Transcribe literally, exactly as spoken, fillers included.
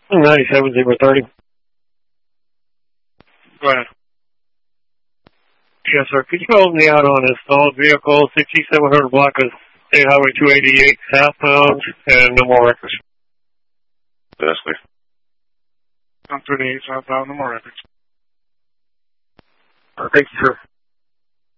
ninety-seven zero thirty. Go ahead. Yes, sir. Could you help me out on a stalled vehicle, sixty-seven hundred block of State Highway two eighty-eight southbound, and no more records? Yes, please. one thirty-eight southbound, no more records. Uh, thank you, sir.